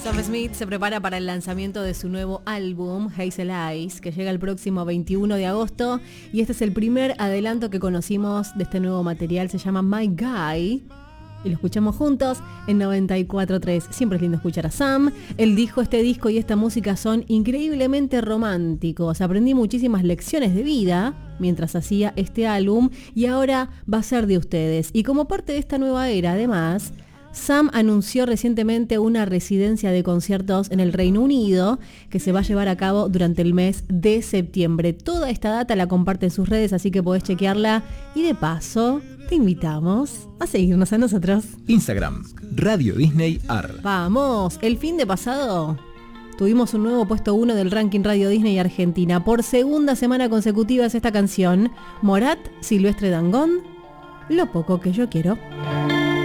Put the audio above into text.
Sam Smith se prepara para el lanzamiento de su nuevo álbum, Hazel Eyes, que llega el próximo 21 de agosto. Y este es el primer adelanto que conocimos de este nuevo material. Se llama My Guy. Y lo escuchamos juntos en 94.3. Siempre es lindo escuchar a Sam. Él dijo, este disco y esta música son increíblemente románticos. Aprendí muchísimas lecciones de vida mientras hacía este álbum y ahora va a ser de ustedes. Y como parte de esta nueva era, además, Sam anunció recientemente una residencia de conciertos en el Reino Unido que se va a llevar a cabo durante el mes de septiembre. Toda esta data la comparte en sus redes, así que podés chequearla. Y de paso, te invitamos a seguirnos a nosotros. Instagram, Radio Disney Ar. Vamos, el fin de pasado tuvimos un nuevo puesto 1 del ranking Radio Disney Argentina. Por segunda semana consecutiva es esta canción, Morat, Silvestre Dangond, Lo poco que yo quiero.